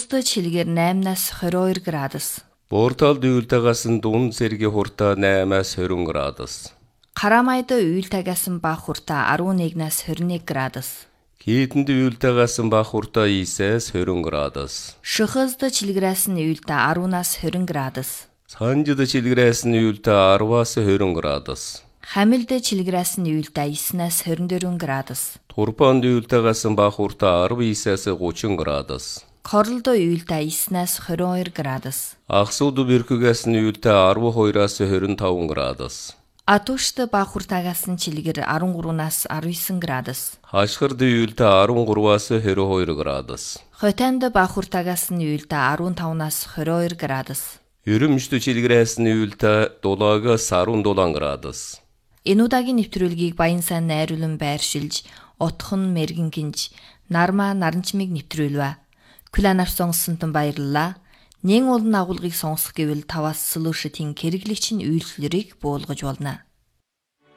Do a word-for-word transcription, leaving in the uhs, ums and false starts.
Бузды чилгэр наймнаас хорин хоёр градус. Буурталд уйлтагаас нь дун зэргийн хуртаа наймаас хорин градус. Карамайд уйлтагаас нь бага хуртаа арван нэгнээс хорин нэг градус. Хийтэнд уйлтагаас нь бага хуртаа ийсээс хорин градус. Шихызд чилгэрээс нь уйлтаа арванаас хорин градус. Санжид чилгэрээс нь уйлтаа арваас хорин градус. Хамилд чилгэрээс нь уйлтаа эснээс хорин дөрвөн градус. Турпанд уйлтагаас нь бага хуртаа арван ийсээс гучин градус. Корлд уйлтаа эснээс хорин хоёр градус. Ахсууд бэрхгээс нь уйлтаа арван хоёроос хорин таван градус. Атушд бага хуртаагаас нь чилгэр арван гуравнаас арван девять градус. Хашгирд уйлтаа арван гураваас хорин хоёр градус. Хотанд бага хуртаагаас нь уйлтаа арван тавнаас хорин хоёр градус. Ерөмжт чилгэрээс нь уйлтаа дулаагаас арван дулаан градус. Энэ удаагийн нэвтрүүлгийг Баян сайн найруулан байршилж, утхан мэргэн гинж, нармаа наранчмыг нэвтрүүлвэ. Күлэнаар сонсонтон баярлалаа. Нэн олон агуулгыг сонсох гэвэл таваас солиушитын хэрэглэгчийн үйлчлэрийг буулгаж болно.